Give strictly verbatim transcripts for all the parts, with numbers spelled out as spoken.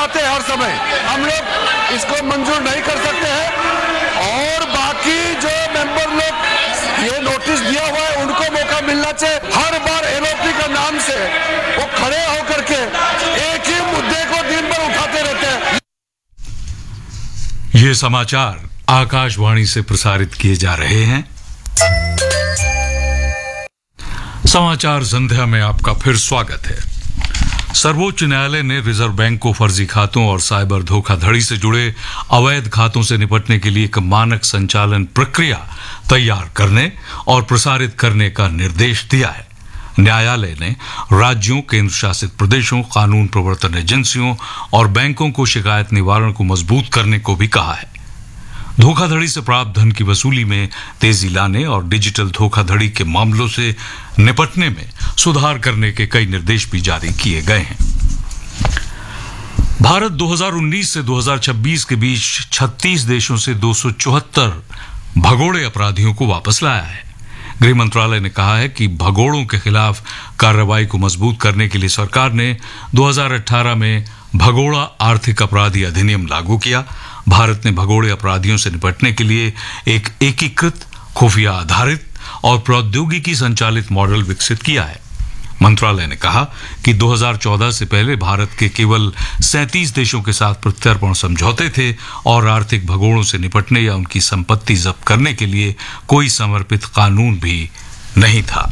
आते हैं हर समय। हम लोग इसको मंजूर नहीं कर सकते हैं और बाकी जो मेंबर लोग ये नोटिस दिया हुआ है उनको मौका मिलना चाहिए। हर बार एलओपी का नाम से वो खड़े होकर के एक ही मुद्दे को दिन भर उठाते रहते हैं। ये समाचार आकाशवाणी से प्रसारित किए जा रहे हैं। समाचार संध्या में आपका फिर स्वागत है। सर्वोच्च न्यायालय ने रिजर्व बैंक को फर्जी खातों और साइबर धोखाधड़ी से जुड़े अवैध खातों से निपटने के लिए एक मानक संचालन प्रक्रिया तैयार करने और प्रसारित करने का निर्देश दिया है। न्यायालय ने राज्यों, केंद्र शासित प्रदेशों, कानून प्रवर्तन एजेंसियों और बैंकों को शिकायत निवारण को मजबूत करने को भी कहा है। धोखाधड़ी से प्राप्त धन की वसूली में तेजी लाने और डिजिटल धोखाधड़ी के मामलों से निपटने में सुधार करने के कई निर्देश भी जारी किए गए हैं। भारत दो हज़ार उन्नीस से दो हज़ार छब्बीस के बीच छत्तीस देशों से दो सौ चौहत्तर भगोड़े अपराधियों को वापस लाया है। गृह मंत्रालय ने कहा है कि भगोड़ों के खिलाफ कार्रवाई को मजबूत करने के लिए सरकार ने दो हज़ार अठारह में भगोड़ा आर्थिक अपराधी अधिनियम लागू किया। भारत ने भगोड़े अपराधियों से निपटने के लिए एक एकीकृत, खुफिया आधारित और प्रौद्योगिकी संचालित मॉडल विकसित किया है। मंत्रालय ने कहा कि दो हज़ार चौदह से पहले भारत के केवल सैंतीस देशों के साथ प्रत्यर्पण समझौते थे और आर्थिक भगोड़ों से निपटने या उनकी संपत्ति जब्त करने के लिए कोई समर्पित कानून भी नहीं था।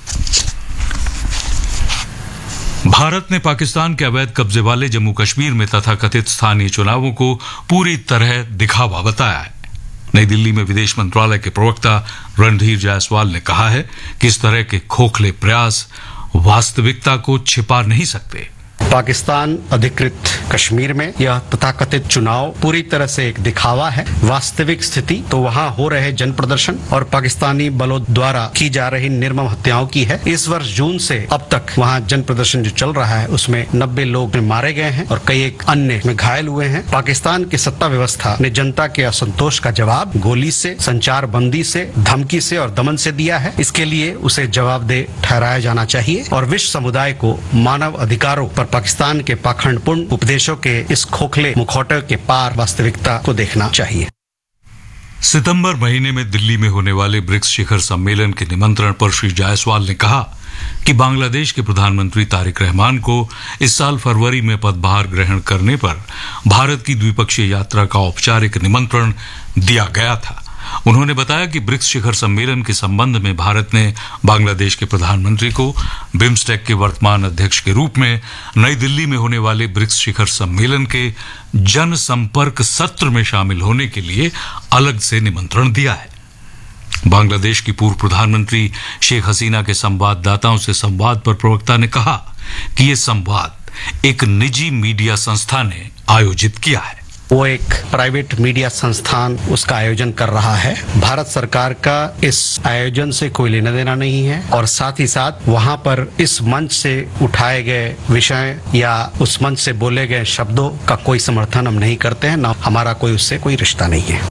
भारत ने पाकिस्तान के अवैध कब्जे वाले जम्मू कश्मीर में तथाकथित स्थानीय चुनावों को पूरी तरह दिखावा बताया है। नई दिल्ली में विदेश मंत्रालय के प्रवक्ता रणधीर जायसवाल ने कहा है कि इस तरह के खोखले प्रयास वास्तविकता को छिपा नहीं सकते। पाकिस्तान अधिकृत कश्मीर में यह तथाकथित चुनाव पूरी तरह से एक दिखावा है। वास्तविक स्थिति तो वहां हो रहे जन प्रदर्शन और पाकिस्तानी बलों द्वारा की जा रही निर्मम हत्याओं की है। इस वर्ष जून से अब तक वहां जन प्रदर्शन जो चल रहा है उसमें नब्बे लोग मारे गए हैं और कई एक अन्य में घायल हुए हैं। पाकिस्तान की सत्ता व्यवस्था ने जनता के असंतोष का जवाब गोली से, संचार बंदी से, धमकी से और दमन से दिया है। इसके लिए उसे जवाबदेह ठहराया जाना चाहिए और विश्व समुदाय को मानव अधिकारों पर पाकिस्तान के पाखंडपूर्ण उपदेशों के इस खोखले मुखौटे के पार वास्तविकता को देखना चाहिए। सितंबर महीने में दिल्ली में होने वाले ब्रिक्स शिखर सम्मेलन के निमंत्रण पर श्री जायसवाल ने कहा कि बांग्लादेश के प्रधानमंत्री तारिक रहमान को इस साल फरवरी में पदभार ग्रहण करने पर भारत की द्विपक्षीय यात्रा का औपचारिक निमंत्रण दिया गया था। उन्होंने बताया कि ब्रिक्स शिखर सम्मेलन के संबंध में भारत ने बांग्लादेश के प्रधानमंत्री को बिम्स्टेक के वर्तमान अध्यक्ष के रूप में नई दिल्ली में होने वाले ब्रिक्स शिखर सम्मेलन के जनसंपर्क सत्र में शामिल होने के लिए अलग से निमंत्रण दिया है। बांग्लादेश की पूर्व प्रधानमंत्री शेख हसीना के संवाददाताओं से संवाद पर प्रवक्ता ने कहा कि यह संवाद एक निजी मीडिया संस्था ने आयोजित किया है। वो एक प्राइवेट मीडिया संस्थान उसका आयोजन कर रहा है। भारत सरकार का इस आयोजन से कोई लेना देना नहीं है और साथ ही साथ वहां पर इस मंच से उठाए गए विषय या उस मंच से बोले गए शब्दों का कोई समर्थन हम नहीं करते हैं, ना हमारा कोई उससे कोई रिश्ता नहीं है।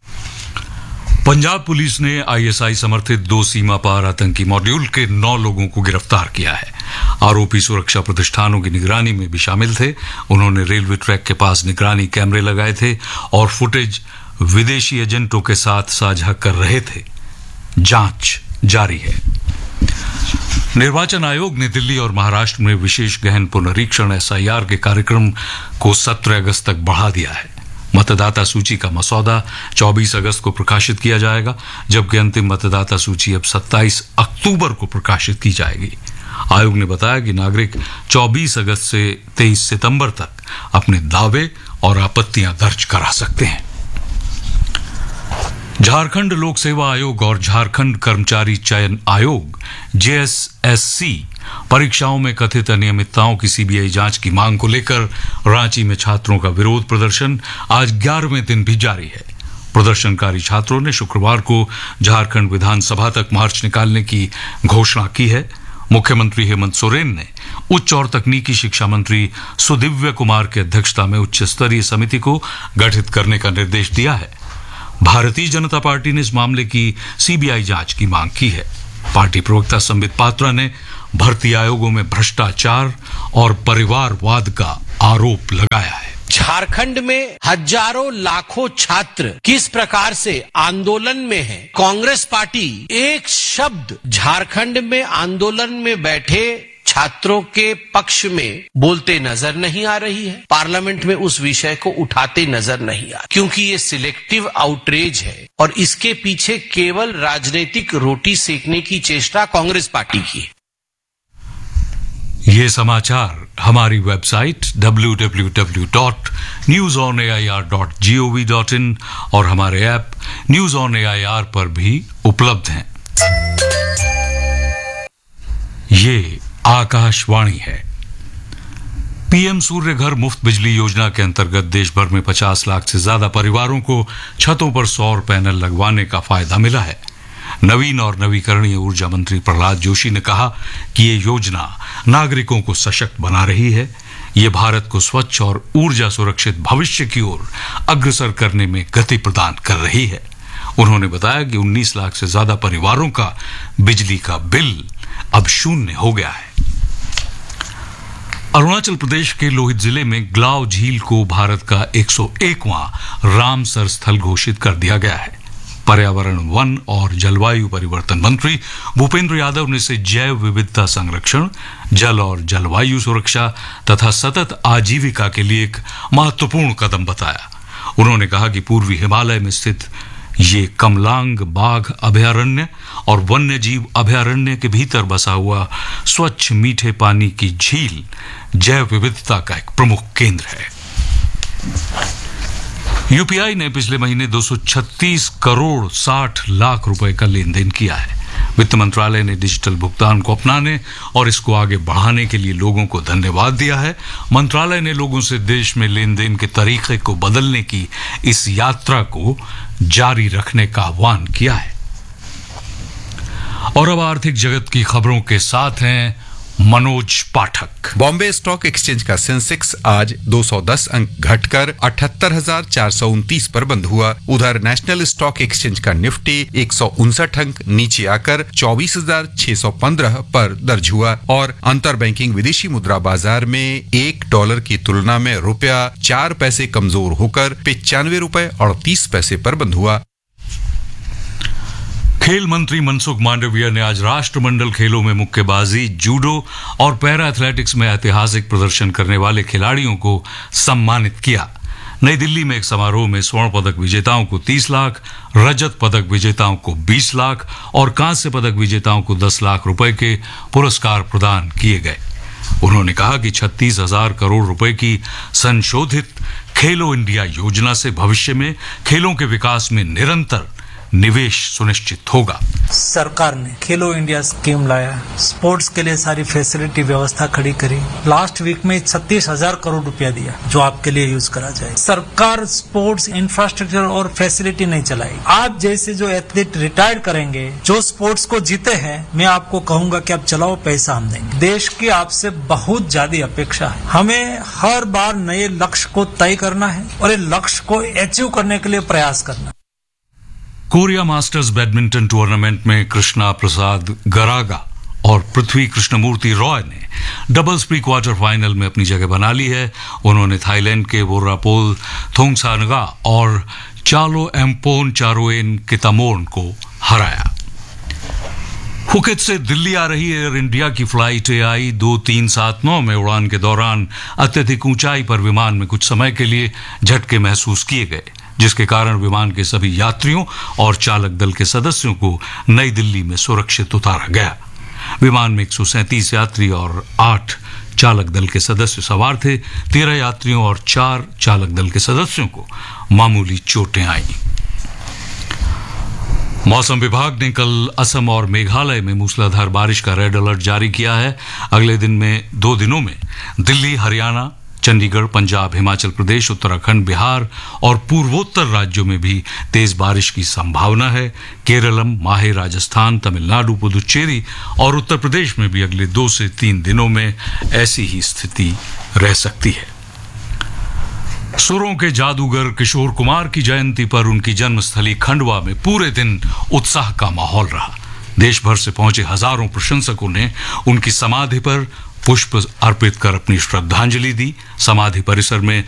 पंजाब पुलिस ने आईएसआई समर्थित दो सीमा पार आतंकी मॉड्यूल के नौ लोगों को गिरफ्तार किया है। आरोपी सुरक्षा प्रतिष्ठानों की निगरानी में भी शामिल थे। उन्होंने रेलवे ट्रैक के पास निगरानी कैमरे लगाए थे और फुटेज विदेशी एजेंटों के साथ साझा कर रहे थे। जांच जारी है। निर्वाचन आयोग ने दिल्ली और महाराष्ट्र में विशेष गहन पुनरीक्षण एसआईआर के कार्यक्रम को सत्रह अगस्त तक बढ़ा दिया है। मतदाता सूची का मसौदा चौबीस अगस्त को प्रकाशित किया जाएगा, जबकि अंतिम मतदाता सूची अब सत्ताईस अक्टूबर को प्रकाशित की जाएगी। आयोग ने बताया कि नागरिक चौबीस अगस्त से तेईस सितंबर तक अपने दावे और आपत्तियां दर्ज करा सकते हैं। झारखंड लोक सेवा आयोग और झारखंड कर्मचारी चयन आयोग जेएसएससी परीक्षाओं में कथित अनियमितताओं की सीबीआई जांच की मांग को लेकर रांची में छात्रों का विरोध प्रदर्शन आज ग्यारहवें दिन भी जारी है। प्रदर्शनकारी छात्रों ने शुक्रवार को झारखंड विधानसभा तक मार्च निकालने की घोषणा की है। मुख्यमंत्री हेमंत सोरेन ने उच्च और तकनीकी शिक्षा मंत्री सुदिव्य कुमार की अध्यक्षता में उच्च स्तरीय समिति को गठित करने का निर्देश दिया है। भारतीय जनता पार्टी ने इस मामले की सीबीआई जांच की मांग की है। पार्टी प्रवक्ता संबित पात्रा ने भर्ती आयोगों में भ्रष्टाचार और परिवारवाद का आरोप लगाया है। झारखंड में हजारों लाखों छात्र किस प्रकार से आंदोलन में हैं, कांग्रेस पार्टी एक शब्द झारखंड में आंदोलन में बैठे छात्रों के पक्ष में बोलते नजर नहीं आ रही है, पार्लियामेंट में उस विषय को उठाते नजर नहीं आ, क्योंकि ये सिलेक्टिव आउटरीच है और इसके पीछे केवल राजनीतिक रोटी सेकने की चेष्टा कांग्रेस पार्टी की है। ये समाचार हमारी website W W W dot news on A I R dot G O V dot in और हमारे app news on A I R पर भी उपलब्ध हैं। ये आकाशवाणी है। पीएम सूर्य घर मुफ्त बिजली योजना के अंतर्गत देश भर में पचास लाख से ज्यादा परिवारों को छतों पर सौर पैनल लगवाने का फायदा मिला है। नवीन और नवीकरणीय ऊर्जा मंत्री प्रहलाद जोशी ने कहा कि ये योजना नागरिकों को सशक्त बना रही है। ये भारत को स्वच्छ और ऊर्जा सुरक्षित भविष्य की ओर अग्रसर करने में गति प्रदान कर रही है। उन्होंने बताया कि उन्नीस लाख से ज्यादा परिवारों का बिजली का बिल अब शून्य हो गया है। अरुणाचल प्रदेश के लोहित जिले में ग्लाव झील को भारत का एक सौ एकवां रामसर स्थल घोषित कर दिया गया है। पर्यावरण, वन और जलवायु परिवर्तन मंत्री भूपेंद्र यादव ने इसे जैव विविधता संरक्षण, जल और जलवायु सुरक्षा तथा सतत आजीविका के लिए एक महत्वपूर्ण कदम बताया। उन्होंने कहा कि पूर्वी हिमालय में स्थित ये कमलांग बाघ अभयारण्य और वन्य जीव अभयारण्य के भीतर बसा हुआ स्वच्छ मीठे पानी की झील जैव विविधता का एक प्रमुख केंद्र है। यूपीआई ने पिछले महीने दो सौ छत्तीस करोड़ साठ लाख रुपए का लेन देन किया है। वित्त मंत्रालय ने डिजिटल भुगतान को अपनाने और इसको आगे बढ़ाने के लिए लोगों को धन्यवाद दिया है। मंत्रालय ने लोगों से देश में लेन देन के तरीके को बदलने की इस यात्रा को जारी रखने का आह्वान किया है। और अब आर्थिक जगत की खबरों के साथ हैं मनोज पाठक। बॉम्बे स्टॉक एक्सचेंज का सेंसेक्स आज दो सौ दस अंक घटकर अठहत्तर हजार चार सौ उनतीस पर बंद हुआ। उधर नेशनल स्टॉक एक्सचेंज का निफ्टी एक सौ उनसठ अंक नीचे आकर चौबीस हजार छह सौ पंद्रह पर दर्ज हुआ और अंतर बैंकिंग विदेशी मुद्रा बाजार में एक डॉलर की तुलना में रुपया चार पैसे कमजोर होकर पिचानवे रुपए अड़तीस पैसे पर बंद हुआ। खेल मंत्री मनसुख मांडविया ने आज राष्ट्रमंडल खेलों में मुक्केबाजी, जूडो और पैरा एथलेटिक्स में ऐतिहासिक प्रदर्शन करने वाले खिलाड़ियों को सम्मानित किया। नई दिल्ली में एक समारोह में स्वर्ण पदक विजेताओं को तीस लाख, रजत पदक विजेताओं को बीस लाख और कांस्य पदक विजेताओं को दस लाख रुपए के पुरस्कार प्रदान किए गए। उन्होंने कहा कि छत्तीस हजार करोड़ रुपए की संशोधित खेलो इंडिया योजना से भविष्य में खेलों के विकास में निरंतर निवेश सुनिश्चित होगा। सरकार ने खेलो इंडिया स्कीम लाया, स्पोर्ट्स के लिए सारी फैसिलिटी व्यवस्था खड़ी करी। लास्ट वीक में छत्तीस हजार करोड़ रुपया दिया जो आपके लिए यूज करा जाए। सरकार स्पोर्ट्स इंफ्रास्ट्रक्चर और फैसिलिटी नहीं चलाई। आप जैसे जो एथलीट रिटायर्ड करेंगे, जो स्पोर्ट्स को जीते हैं, मैं आपको कहूंगा कि आप चलाओ, पैसा हम देंगे। देश की आपसे बहुत ज्यादा अपेक्षा है। हमें हर बार नए लक्ष्य को तय करना है और ये लक्ष्य को अचीव करने के लिए प्रयास करना। कोरिया मास्टर्स बैडमिंटन टूर्नामेंट में कृष्णा प्रसाद गरागा और पृथ्वी कृष्णमूर्ति रॉय ने डबल्स प्री क्वार्टर फाइनल में अपनी जगह बना ली है। उन्होंने थाईलैंड के वोरापोल थोंगसानगा और चालो एम्पोन चारोएन कितामोन को हराया। फुकेत से दिल्ली आ रही एयर इंडिया की फ्लाइट ए आई दो तीन सात नौ में उड़ान के दौरान अत्यधिक ऊंचाई पर विमान में कुछ समय के लिए झटके महसूस किए गए, जिसके कारण विमान के सभी यात्रियों और चालक दल के सदस्यों को नई दिल्ली में सुरक्षित उतारा गया। विमान में एक सौ सैंतीस यात्री और आठ चालक दल के सदस्य सवार थे। तेरह यात्रियों और चार चालक दल के सदस्यों को मामूली चोटें आईं। मौसम विभाग ने कल असम और मेघालय में मूसलाधार बारिश का रेड अलर्ट जारी किया है। अगले दिन में दो दिनों में दिल्ली, हरियाणा, चंडीगढ़, पंजाब, हिमाचल प्रदेश, उत्तराखंड, बिहार और पूर्वोत्तर राज्यों में भी तेज बारिश की संभावना है। केरलम, माहे, राजस्थान, तमिलनाडु, पुदुचेरी और उत्तर प्रदेश में भी अगले दो से तीन दिनों में ऐसी ही स्थिति रह सकती है। सुरों के जादूगर किशोर कुमार की जयंती पर उनकी जन्मस्थली खंडवा में पूरे दिन उत्साह का माहौल रहा। देश भर से पहुंचे हजारों प्रशंसकों ने उनकी समाधि पर पुष्प अर्पित कर अपनी श्रद्धांजलि दी। समाधि परिसर में